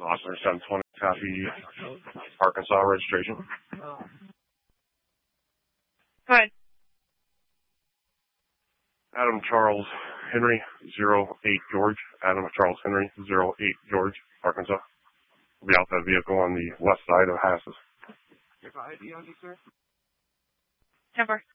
Oscar 720, copy Arkansas registration. Go ahead. Adam Charles Henry, 08 George. Adam Charles Henry, 08 George, Arkansas. We'll be out that vehicle on the west side of Hasses. Number.